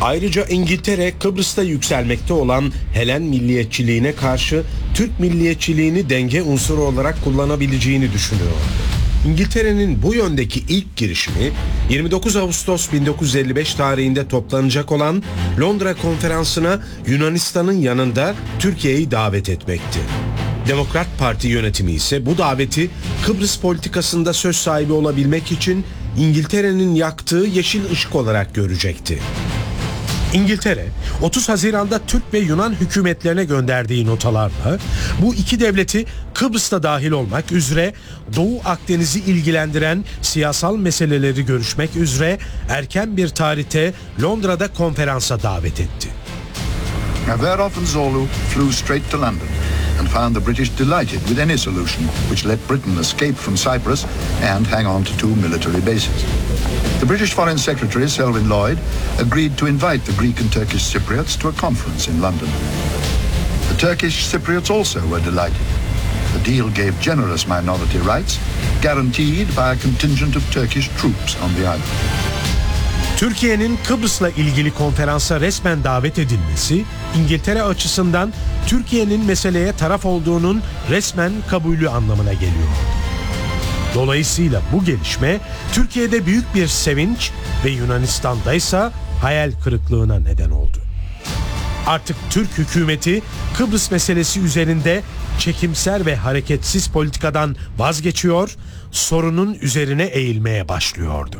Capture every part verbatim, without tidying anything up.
Ayrıca İngiltere, Kıbrıs'ta yükselmekte olan Helen milliyetçiliğine karşı Türk milliyetçiliğini denge unsuru olarak kullanabileceğini düşünüyor. İngiltere'nin bu yöndeki ilk girişimi yirmi dokuz Ağustos bin dokuz yüz elli beş tarihinde toplanacak olan Londra Konferansı'na Yunanistan'ın yanında Türkiye'yi davet etmekti. Demokrat Parti yönetimi ise bu daveti Kıbrıs politikasında söz sahibi olabilmek için İngiltere'nin yaktığı yeşil ışık olarak görecekti. İngiltere, otuz Haziran'da Türk ve Yunan hükümetlerine gönderdiği notalarla bu iki devleti Kıbrıs'ta dahil olmak üzere Doğu Akdeniz'i ilgilendiren siyasal meseleleri görüşmek üzere erken bir tarihte Londra'da konferansa davet etti. Averov and Zorlu flew straight to London and found the British delighted with any solution which let Britain escape from Cyprus and hang on to two military bases. The British Foreign Secretary, Selwyn Lloyd, agreed to invite the Greek and Turkish Cypriots to a conference in London. The Turkish Cypriots also were delighted. The deal gave generous minority rights, guaranteed by a contingent of Turkish troops on the island. Türkiye'nin Kıbrıs'la ilgili konferansa resmen davet edilmesi, İngiltere açısından Türkiye'nin meseleye taraf olduğunun resmen kabulü anlamına geliyor. Dolayısıyla bu gelişme Türkiye'de büyük bir sevinç ve Yunanistan'da ise hayal kırıklığına neden oldu. Artık Türk hükümeti Kıbrıs meselesi üzerinde çekimser ve hareketsiz politikadan vazgeçiyor, sorunun üzerine eğilmeye başlıyordu.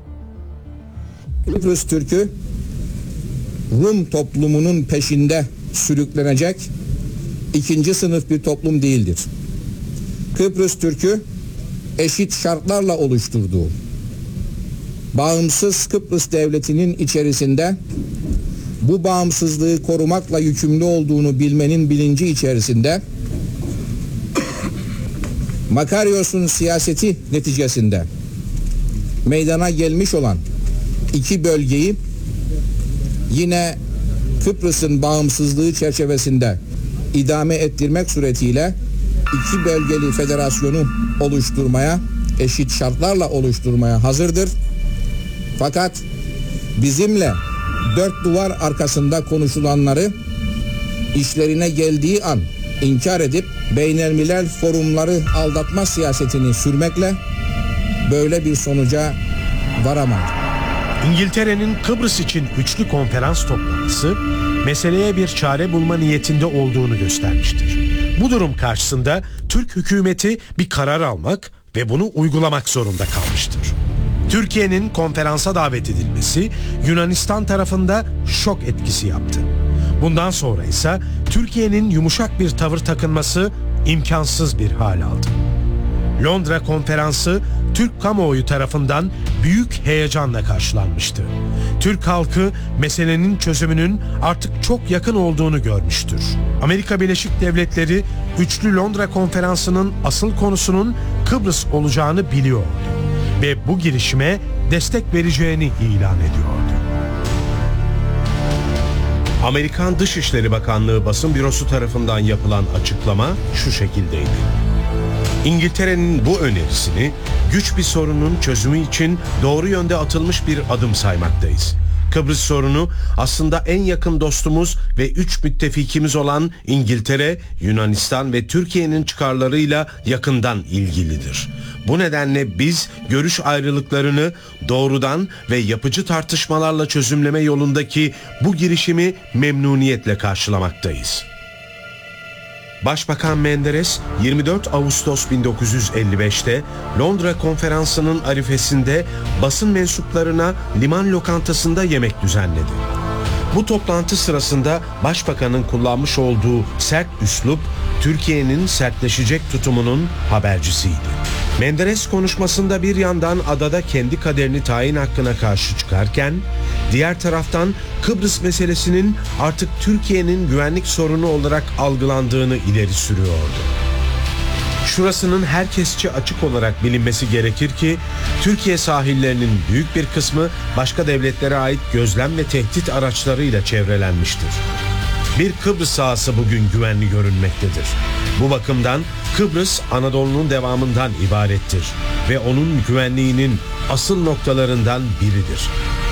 Kıbrıs Türk'ü Rum toplumunun peşinde sürüklenecek ikinci sınıf bir toplum değildir. Kıbrıs Türk'ü eşit şartlarla oluşturduğu bağımsız Kıbrıs Devleti'nin içerisinde bu bağımsızlığı korumakla yükümlü olduğunu bilmenin bilinci içerisinde Makaryos'un siyaseti neticesinde meydana gelmiş olan iki bölgeyi yine Kıbrıs'ın bağımsızlığı çerçevesinde idame ettirmek suretiyle iki bölgeli federasyonu oluşturmaya, eşit şartlarla oluşturmaya hazırdır. Fakat bizimle dört duvar arkasında konuşulanları işlerine geldiği an inkar edip beynelmilel forumları aldatma siyasetini sürmekle böyle bir sonuca varamaz. İngiltere'nin Kıbrıs için üçlü konferans toplantısı meseleye bir çare bulma niyetinde olduğunu göstermiştir. Bu durum karşısında Türk hükümeti bir karar almak ve bunu uygulamak zorunda kalmıştır. Türkiye'nin konferansa davet edilmesi Yunanistan tarafında şok etkisi yaptı. Bundan sonra ise Türkiye'nin yumuşak bir tavır takınması imkansız bir hal aldı. Londra Konferansı Türk kamuoyu tarafından büyük heyecanla karşılanmıştı. Türk halkı meselenin çözümünün artık çok yakın olduğunu görmüştür. Amerika Birleşik Devletleri üçlü Londra Konferansı'nın asıl konusunun Kıbrıs olacağını biliyordu ve bu girişime destek vereceğini ilan ediyordu. Amerikan Dışişleri Bakanlığı basın bürosu tarafından yapılan açıklama şu şekildeydi. İngiltere'nin bu önerisini güç bir sorunun çözümü için doğru yönde atılmış bir adım saymaktayız. Kıbrıs sorunu aslında en yakın dostumuz ve üç müttefikimiz olan İngiltere, Yunanistan ve Türkiye'nin çıkarlarıyla yakından ilgilidir. Bu nedenle biz görüş ayrılıklarını doğrudan ve yapıcı tartışmalarla çözümleme yolundaki bu girişimi memnuniyetle karşılamaktayız. Başbakan Menderes yirmi dört Ağustos bin dokuz yüz elli beş'te Londra Konferansı'nın arifesinde basın mensuplarına liman lokantasında yemek düzenledi. Bu toplantı sırasında Başbakanın kullanmış olduğu sert üslup Türkiye'nin sertleşecek tutumunun habercisiydi. Menderes konuşmasında bir yandan adada kendi kaderini tayin hakkına karşı çıkarken, diğer taraftan Kıbrıs meselesinin artık Türkiye'nin güvenlik sorunu olarak algılandığını ileri sürüyordu. Şurasının herkesçe açık olarak bilinmesi gerekir ki, Türkiye sahillerinin büyük bir kısmı başka devletlere ait gözlem ve tehdit araçlarıyla çevrelenmiştir. Bir Kıbrıs sahası bugün güvenli görünmektedir. Bu bakımdan Kıbrıs Anadolu'nun devamından ibarettir ve onun güvenliğinin asıl noktalarından biridir.